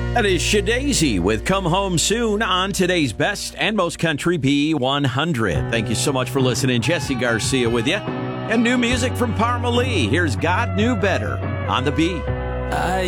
That is Shadazy with Come Home Soon on today's Best and Most Country B100. Thank you so much for listening. Jesse Garcia with you. And new music from Parma Lee. Here's God Knew Better on the B. I